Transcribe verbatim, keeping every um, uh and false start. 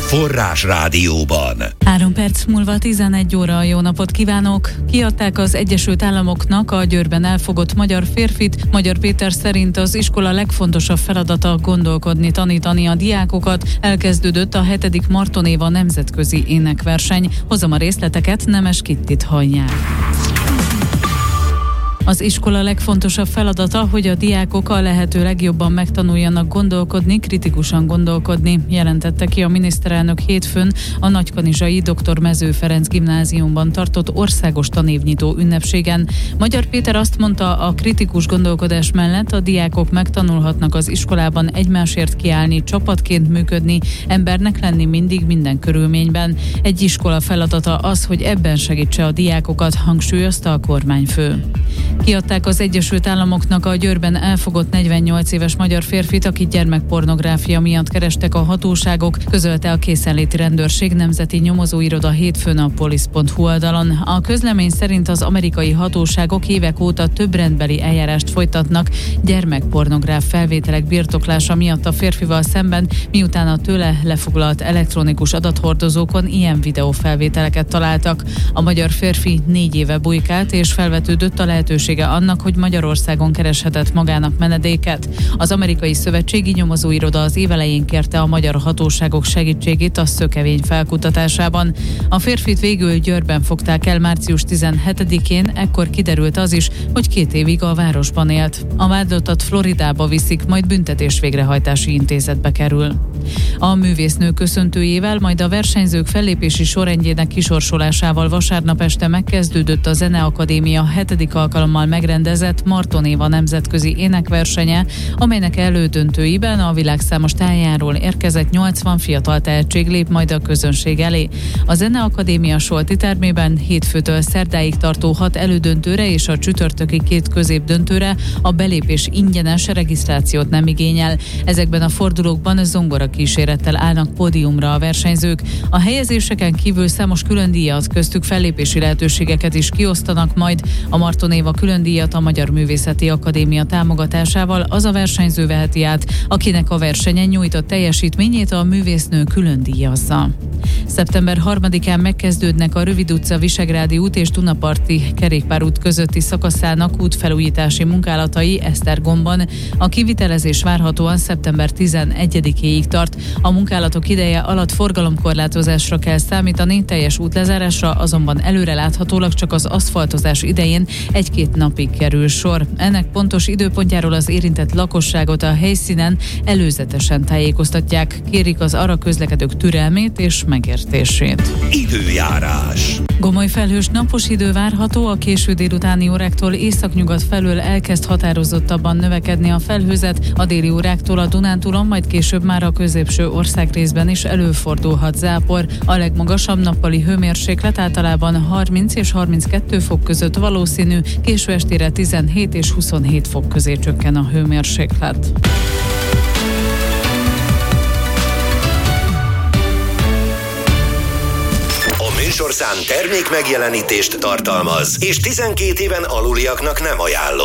Forrás Rádióban. Három perc múlva tizenegy óra. Jó napot kívánok! Kiadták az Egyesült Államoknak a Győrben elfogott magyar férfit. Magyar Péter szerint az iskola legfontosabb feladata gondolkodni, tanítani a diákokat. Elkezdődött a hetedik Marton Éva nemzetközi énekverseny. Hozom a részleteket, Nemes Kittit hallják. Az iskola legfontosabb feladata, hogy a diákok a lehető legjobban megtanuljanak gondolkodni, kritikusan gondolkodni, jelentette ki a miniszterelnök hétfőn a Nagykanizsai doktor Mező Ferenc gimnáziumban tartott országos tanévnyitó ünnepségen. Magyar Péter azt mondta, a kritikus gondolkodás mellett a diákok megtanulhatnak az iskolában egymásért kiállni, csapatként működni, embernek lenni mindig, minden körülményben. Egy iskola feladata az, hogy ebben segítse a diákokat, hangsúlyozta a kormányfő. Kiadták az Egyesült Államoknak a Győrben elfogott negyvennyolc éves magyar férfit, akit gyermekpornográfia miatt kerestek a hatóságok, közölte a Készenléti Rendőrség nemzeti nyomozóiroda hétfőn a police pont hu oldalon. A közlemény szerint az amerikai hatóságok évek óta több rendbeli eljárást folytatnak gyermekpornográf felvételek birtoklása miatt a férfival szemben, miután a tőle lefoglalt elektronikus adathordozókon ilyen videófelvételeket találtak. A magyar férfi négy éve bujkált, és felvetődött a lehetősége annak, hogy Magyarországon kereshetett magának menedéket. Az amerikai szövetségi nyomozóiroda az év elején kérte a magyar hatóságok segítségét a szökevény felkutatásában. A férfit végül Győrben fogták el március tizenhetedikén, ekkor kiderült az is, hogy két évig a városban élt. A vádlottat Floridába viszik, majd büntetés végrehajtási intézetbe kerül. A művésznő köszöntőjével, majd a versenyzők fellépési sorrendjének kisorsolásával vasárnap este megkezdődött a Zeneakadémia hetedik alkalommal megrendezett Marton Éva nemzetközi énekversenye, amelynek elődöntőiben a világ számos tájáról érkezett nyolcvan fiatal tehetség lép majd a közönség elé. A Zeneakadémia Solti termében hétfőtől szerdáig tartó hat elődöntőre és a csütörtöki két középdöntőre a belépés ingyenes, regisztrációt nem igényel. Ezekben a fordulókban zongora kísérettel állnak pódiumra a versenyzők. A helyezéseken kívül számos külön díjat, köztük fellépési lehetőségeket is kiosztanak majd. A Marton Éva külön díjat a Magyar Művészeti Akadémia támogatásával az a versenyző veheti át, akinek a versenyen nyújtott teljesítményét a művésznő külön díjazza. szeptember harmadikán megkezdődnek a Rövid utca Visegrádi út és Dunaparti kerékpárút közötti szakaszának útfelújítási munkálatai Esztergomban. A kivitelezés várhatóan szeptember tizenegyedikéig tart. A munkálatok ideje alatt forgalomkorlátozásra kell számítani, teljes útlezárásra azonban előreláthatólag csak az aszfaltozás idején egy-két napig kerül sor. Ennek pontos időpontjáról az érintett lakosságot a helyszínen előzetesen tájékoztatják, kérik az arra közlekedők türelmét és megértését. Időjárás. Gomoly felhős napos idő várható, a késő délutáni óráktól északnyugat felől elkezd határozottabban növekedni a felhőzet, a déli óráktól a Dunántúlon, majd később már a középső országrészben is előfordulhat zápor. A legmagasabb nappali hőmérséklet általában harminc és harminckettő fok között valószínű, késő estére tizenhét és huszonhét fok közé csökken a hőmérséklet. Műsorszám termék megjelenítést tartalmaz, és tizenkét éven aluliaknak nem ajánlott.